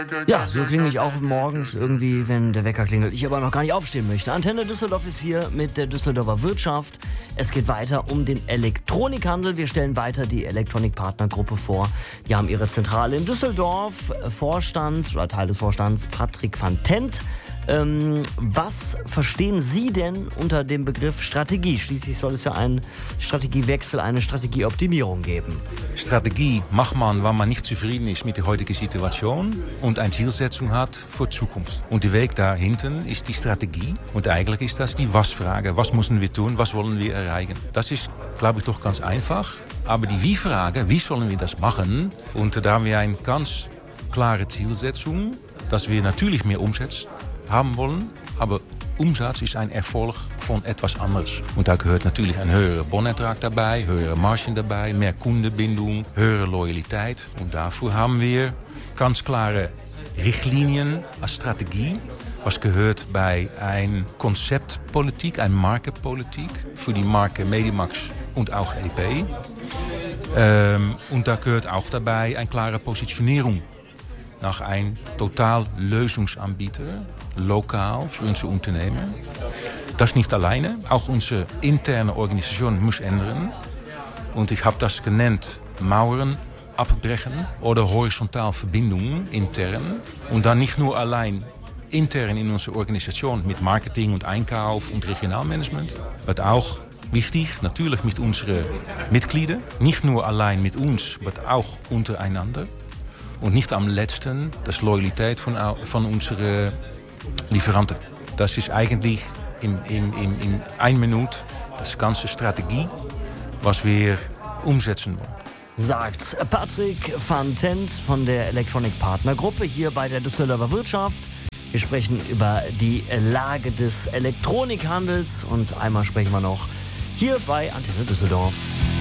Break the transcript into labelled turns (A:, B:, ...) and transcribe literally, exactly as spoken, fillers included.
A: Ja, so klinge ich auch morgens irgendwie, wenn der Wecker klingelt. Ich aber noch gar nicht aufstehen möchte. Antenne Düsseldorf ist hier mit der Düsseldorfer Wirtschaft. Es geht weiter um den Elektronikhandel. Wir stellen weiter die Elektronikpartnergruppe vor. Die haben ihre Zentrale in Düsseldorf. Vorstand oder Teil des Vorstands Patrick van Tent. Ähm, was verstehen Sie denn unter dem Begriff Strategie? Schließlich soll es ja einen Strategiewechsel, eine Strategieoptimierung geben.
B: Strategie macht man, wenn man nicht zufrieden ist mit der heutigen Situation und eine Zielsetzung hat für die Zukunft. Und der Weg da hinten ist die Strategie. Und eigentlich ist das die Was-Frage. Was müssen wir tun? Was wollen wir erreichen? Das ist, glaube ich, doch ganz einfach. Aber die Wie-Frage, wie sollen wir das machen? Und da haben wir eine ganz klare Zielsetzung, dass wir natürlich mehr Umsatz haben wollen, aber Umsatz ist ein Erfolg von etwas anderes. Und da gehört natürlich ein höherer Bonertrag dabei, höhere Margen dabei, mehr Kundenbindung, höhere Loyalität. Und dafür haben wir ganz klare Richtlinien als Strategie. Was gehört bei ein Konzeptpolitik, eine Markenpolitik für die Marke Medimax und auch E P. Ähm, und da gehört auch dabei eine klare Positionierung nach einem total Lösungsanbieter, lokal für unsere Unternehmen. Das nicht alleine, auch unsere interne Organisation muss ändern. Und ich habe das genannt, Mauern abbrechen oder horizontal Verbindungen intern. Und dann nicht nur allein intern in unserer Organisation mit Marketing und Einkauf und Regionalmanagement, aber auch wichtig, natürlich mit unseren Mitgliedern, nicht nur allein mit uns, aber auch untereinander. Und nicht am letzten das Loyalität von, von unseren Lieferanten. Das ist eigentlich in, in, in, in einer Minute das ganze Strategie, was wir umsetzen wollen.
A: Sagt Patrick van Tent von der Electronic Partner Gruppe hier bei der Düsseldorfer Wirtschaft. Wir sprechen über die Lage des Elektronikhandels und einmal sprechen wir noch hier bei Antenne Düsseldorf.